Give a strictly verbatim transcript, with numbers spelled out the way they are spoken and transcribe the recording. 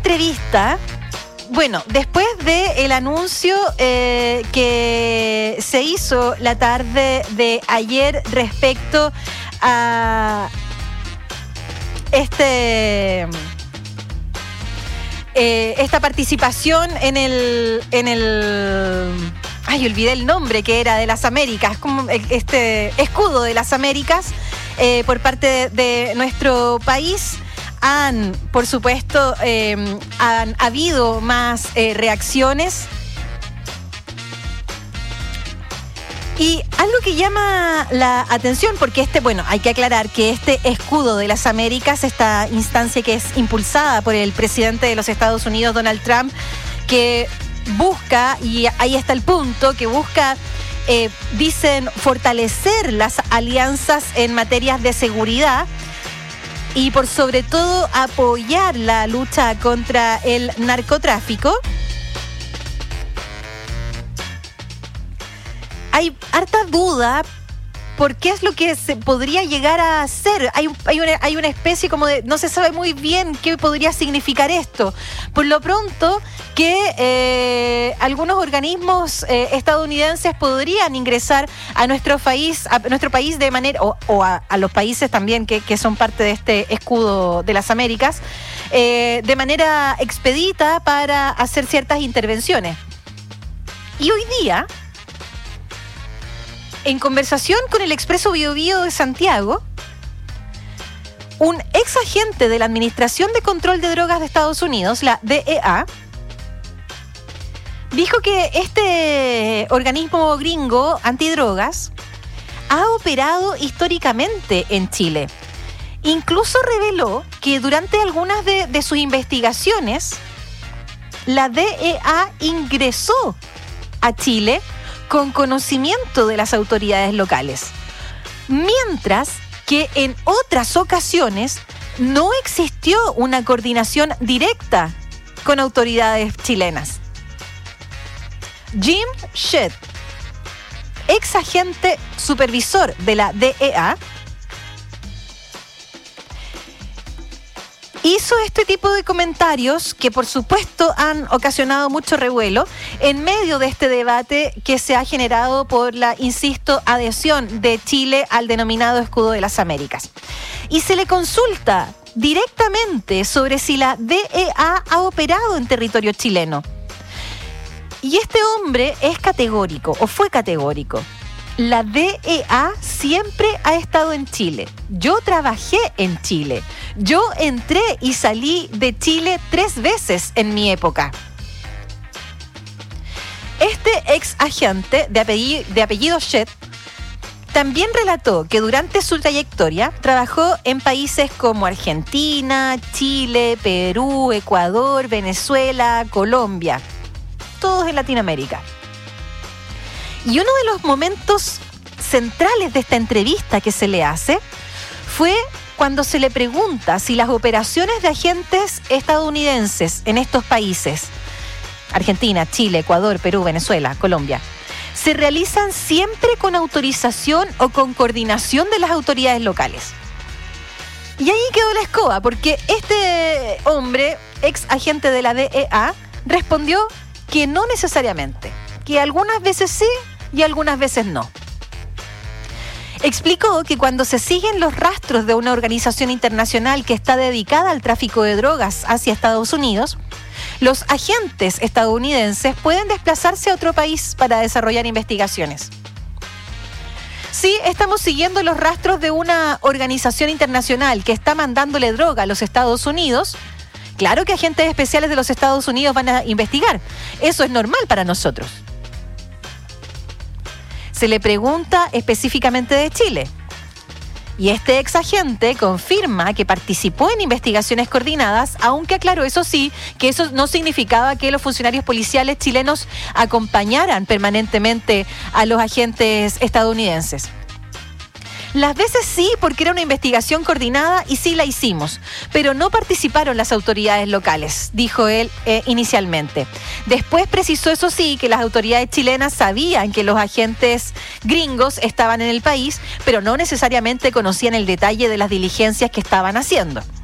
entrevista, bueno, después del anuncio eh, que se hizo la tarde de ayer respecto a este eh, esta participación en el en el ay, olvidé el nombre que era de las Américas, como este escudo de las Américas eh, por parte de, de nuestro país. Han, por supuesto, eh, han habido más eh, reacciones. Y algo que llama la atención, porque este, bueno, hay que aclarar que este escudo de las Américas, esta instancia que es impulsada por el presidente de los Estados Unidos, Donald Trump, que busca, y ahí está el punto, que busca, eh, dicen, fortalecer las alianzas en materias de seguridad y por sobre todo apoyar la lucha contra el narcotráfico. Hay harta duda por qué es lo que se podría llegar a hacer. Hay, hay, una, hay una especie como de... No se sabe muy bien qué podría significar esto. Por lo pronto, que eh, algunos organismos eh, estadounidenses podrían ingresar a nuestro país, a nuestro país de manera... O, o a, a los países también que, que son parte de este escudo de las Américas, eh, de manera expedita para hacer ciertas intervenciones. Y hoy día, en conversación con el Expreso Biobío de Santiago, un ex agente de la Administración de Control de Drogas de Estados Unidos, la D E A, dijo que este organismo gringo antidrogas ha operado históricamente en Chile. Incluso reveló que durante algunas de, de sus investigaciones, la D E A ingresó a Chile con conocimiento de las autoridades locales, mientras que en otras ocasiones no existió una coordinación directa con autoridades chilenas. Jim Shedd, ex agente supervisor de la D E A, hizo este tipo de comentarios que por supuesto han ocasionado mucho revuelo en medio de este debate que se ha generado por la, insisto, adhesión de Chile al denominado Escudo de las Américas. Y se le consulta directamente sobre si la D E A ha operado en territorio chileno. Y este hombre es categórico, o fue categórico. La D E A siempre ha estado en Chile. Yo trabajé en Chile. Yo entré y salí de Chile tres veces en mi época. Este ex agente de apellido, de apellido Shedd también relató que durante su trayectoria trabajó en países como Argentina, Chile, Perú, Ecuador, Venezuela, Colombia. Todos en Latinoamérica. Y uno de los momentos centrales de esta entrevista que se le hace fue cuando se le pregunta si las operaciones de agentes estadounidenses en estos países, Argentina, Chile, Ecuador, Perú, Venezuela, Colombia, se realizan siempre con autorización o con coordinación de las autoridades locales. Y ahí quedó la escoba, porque este hombre, ex agente de la D E A, respondió que no necesariamente, que algunas veces sí y algunas veces no. Explicó que cuando se siguen los rastros de una organización internacional que está dedicada al tráfico de drogas hacia Estados Unidos, los agentes estadounidenses pueden desplazarse a otro país para desarrollar investigaciones. Sí, estamos siguiendo los rastros de una organización internacional que está mandándole droga a los Estados Unidos. Claro que agentes especiales de los Estados Unidos van a investigar. Eso es normal para nosotros. Se le pregunta específicamente de Chile. Y este ex agente confirma que participó en investigaciones coordinadas, aunque aclaró, eso sí, que eso no significaba que los funcionarios policiales chilenos acompañaran permanentemente a los agentes estadounidenses. Las veces sí, porque era una investigación coordinada y sí la hicimos, pero no participaron las autoridades locales, dijo él eh, inicialmente. Después precisó, eso sí, que las autoridades chilenas sabían que los agentes gringos estaban en el país, pero no necesariamente conocían el detalle de las diligencias que estaban haciendo.